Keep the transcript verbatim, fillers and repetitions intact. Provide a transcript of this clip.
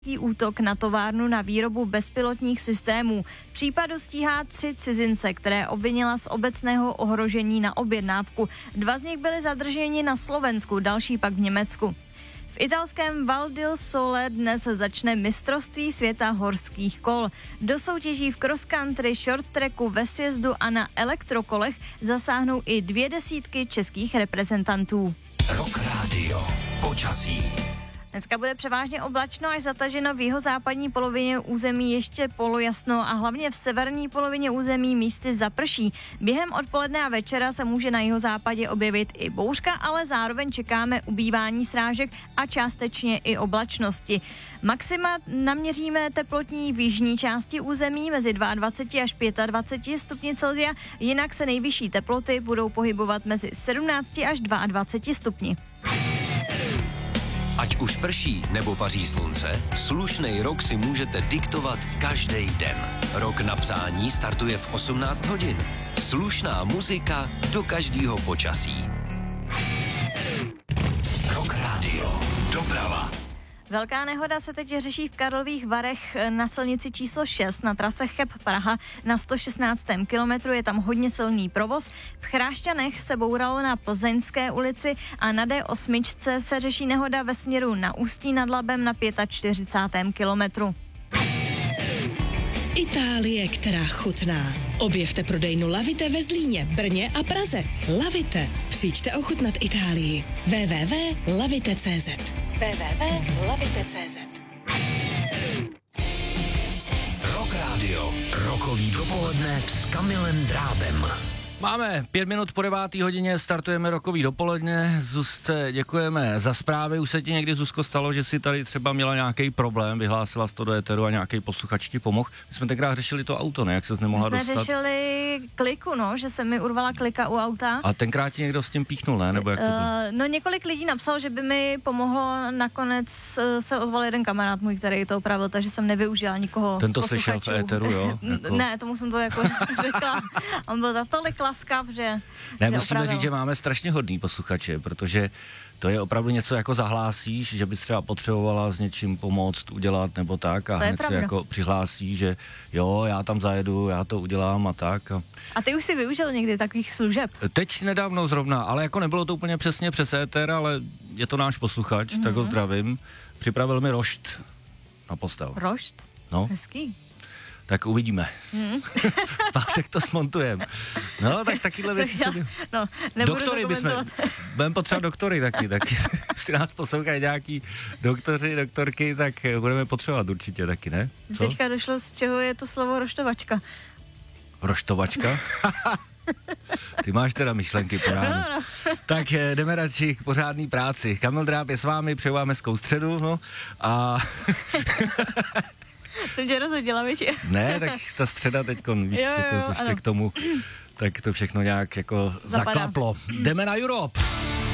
útok na továrnu na výrobu bezpilotních systémů. V případu stíhá tři cizince, které obvinila z obecného ohrožení na objednávku. Dva z nich byli zadrženi na Slovensku, další pak v Německu. V italském Val di Sole dnes začne mistrovství světa horských kol. Do soutěží v cross country, short tracku, ve sjezdu a na elektrokolech zasáhnou i dvě desítky českých reprezentantů. Rock Radio. Počasí. Dneska bude převážně oblačno až zataženo, v jihozápadní polovině území ještě polojasno a hlavně v severní polovině území místy zaprší. Během odpoledne a večera se může na jihozápadě objevit i bouřka, ale zároveň čekáme ubývání srážek a částečně i oblačnosti. Maxima naměříme teplotní v jižní části území mezi dvacet dva až dvacet pět stupni Celsia, jinak se nejvyšší teploty budou pohybovat mezi sedmnáct až dvacet dva stupni. Ať už prší nebo paří slunce, slušnej rok si můžete diktovat každý den. Rok na přání startuje v osmnáct hodin. Slušná muzika do každého počasí. Rock Radio. Doprava. Velká nehoda se teď řeší v Karlových Varech na silnici číslo šest na trase Cheb Praha na sto šestnáctém kilometru, je tam hodně silný provoz. V Chrášťanech se bouralo na Plzeňské ulici a na D osm se řeší nehoda ve směru na Ústí nad Labem na čtyřicátém pátém kilometru. Itálie, která chutná. Objevte prodejnu Lavite ve Zlíně, Brně a Praze. Lavite. Přijďte ochutnat Itálii. w w w tečka lavite tečka c z w w w tečka lavite tečka c z Rock Radio. Rokový dopoledne s Kamilem Drábem. Máme pět minut po devátý hodině, startujeme rokový dopoledne. Zuzce děkujeme za zprávy. Už se ti někdy, Zuzko, stalo, že si tady třeba měla nějaký problém, vyhlásila jsi to do éteru a nějaký posluchač ti pomohl? My jsme tenkrát řešili to auto, ne? Jak ses nemohla jsme dostat? Jsme řešili kliku, no, že se mi urvala klika u auta. A tenkrát ti někdo s tím píchnul, ne? Nebo jak to bylo? Uh, no několik lidí napsal, že by mi pomohlo, nakonec uh, se ozval jeden kamarád můj, který to opravil, takže jsem nevyužila nikoho. Ten to z slyšel v éteru, jo? Jako... Ne, tomu jsem to jako řekla. On byl za tolik laskav, že Ne, že musíme opravil. říct, že máme strašně hodný posluchače, protože to je opravdu něco, jako zahlásíš, že bys třeba potřebovala s něčím pomoct, udělat nebo tak a hned se jako přihlásí, že jo, já tam zajedu, já to udělám a tak. A, a ty už si využil někdy takových služeb? Teď nedávno zrovna, ale jako nebylo to úplně přesně přes éter, ale je to náš posluchač, mm-hmm. tak ho zdravím. Připravil mi rošt na postel. Rošt? No. Hezký. Tak uvidíme. Hmm. Pátek to smontujeme. No, tak takyhle věci se... No, doktory bychom... Budeme potřebovat doktory taky. Taky si nás poslouchají nějaký doktoři, doktorky, tak budeme potřebovat určitě taky, ne? Co? Teďka došlo, z čeho je to slovo roštovačka. Roštovačka? Ty máš teda myšlenky po ránu. No, no. Tak jdeme radši k pořádný práci. Kamil Dráb je s vámi, přeju vám hezkou středu, no a... Jsem tě rozhodila, víš? Ne, tak ta středa teďkon, víš, jo, jo, jako ještě ano. k tomu, tak to všechno nějak jako Zapadá. zaklaplo. Jdeme na Europe!